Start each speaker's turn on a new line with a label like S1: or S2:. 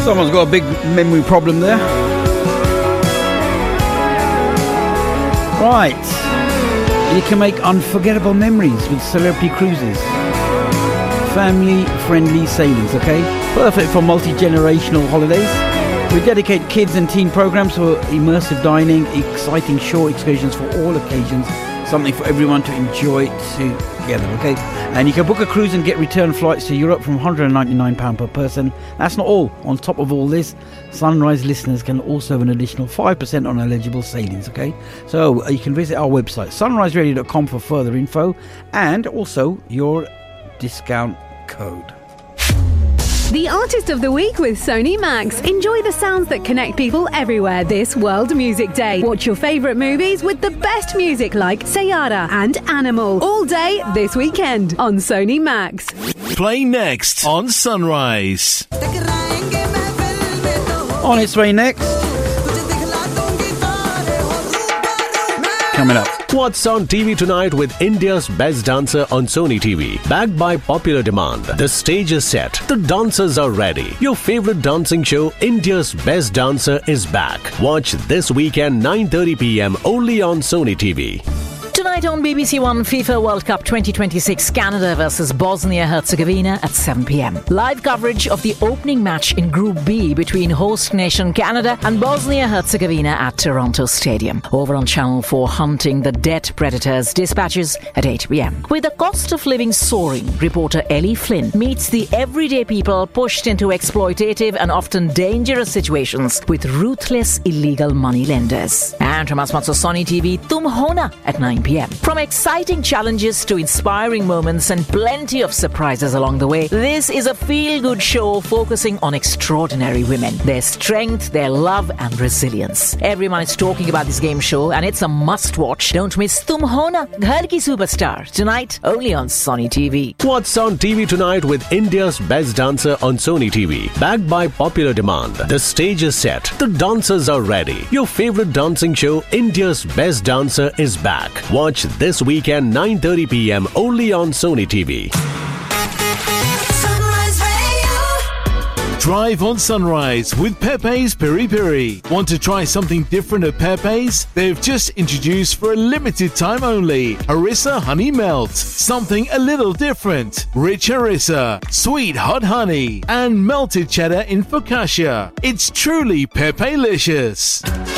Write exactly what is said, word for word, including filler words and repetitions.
S1: Someone's got a big memory problem there. Right. You can make unforgettable memories with Celebrity Cruises. Family-friendly sailings, okay? Perfect for multi-generational holidays. We dedicate kids and teen programs for immersive dining, exciting shore excursions for all occasions, something for everyone to enjoy together, okay? And you can book a cruise and get return flights to Europe from one hundred ninety-nine pounds per person. That's not all. On top of all this, Sunrise listeners can also have an additional five percent on eligible sailings, okay? So uh, you can visit our website, sunrise radio dot com, for further info and also your discount code.
S2: The Artist of the Week with Sony Max. Enjoy the sounds that connect people everywhere this World Music Day. Watch your favourite movies with the best music like Sayara and Animal all day this weekend on Sony Max.
S3: Play next on Sunrise.
S1: On its way next. Coming up.
S4: What's on T V tonight with India's Best Dancer on Sony T V? Backed by popular demand, the stage is set, the dancers are ready. Your favorite dancing show, India's Best Dancer, is back. Watch this weekend nine thirty p.m. only on Sony T V.
S5: Tonight on B B C One, FIFA World Cup twenty twenty-six, Canada versus Bosnia-Herzegovina at seven p.m. Live coverage of the opening match in Group B between host nation Canada and Bosnia-Herzegovina at Toronto Stadium. Over on Channel four, Hunting the Debt Predators dispatches at eight p.m. With the cost of living soaring, reporter Ellie Flynn meets the everyday people pushed into exploitative and often dangerous situations with ruthless illegal money lenders. And from Asmatso Sony T V, Tum Hona at nine p.m. From exciting challenges to inspiring moments and plenty of surprises along the way, this is a feel-good show focusing on extraordinary women, their strength, their love and resilience. Everyone is talking about this game show and it's a must-watch. Don't miss Tum Hona, Ghar Ki Superstar, tonight only on Sony T V.
S4: What's on T V tonight with India's Best Dancer on Sony T V? Backed by popular demand, the stage is set, the dancers are ready. Your favorite dancing show, India's Best Dancer, is back. Watch this weekend nine thirty p.m. only on Sony T V.
S3: Drive on Sunrise with Pepe's Piri Piri. Want to try something different at Pepe's? They've just introduced for a limited time only Harissa Honey Melt. Something a little different. Rich harissa, sweet hot honey, and melted cheddar in focaccia. It's truly Pepe-licious.